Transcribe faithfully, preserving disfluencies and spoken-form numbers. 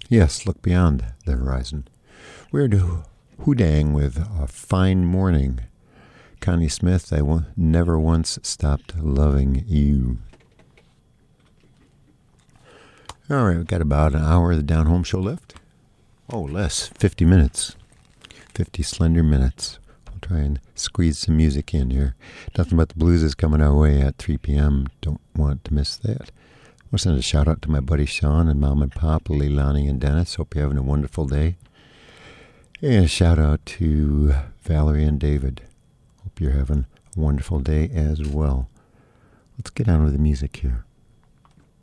Yes, look beyond the horizon. We're to Hoodang with A Fine Morning. Connie Smith, I w- never once stopped loving you. All right, we've got about an hour of the Down Home Show left. Oh, less, fifty minutes. fifty slender minutes. We'll try and squeeze some music in here. Nothing But the Blues is coming our way at three p.m. Don't want to miss that. I want to send a shout out to my buddy Sean and Mom and Pop, Lily, Lonnie, and Dennis. Hope you're having a wonderful day. And a shout out to Valerie and David. Hope you're having a wonderful day as well. Let's get on with the music here.